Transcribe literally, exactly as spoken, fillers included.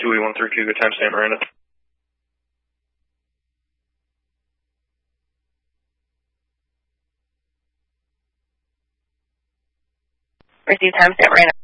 two E one three Cougar, timestamp Miranda. Receive timestamp Miranda.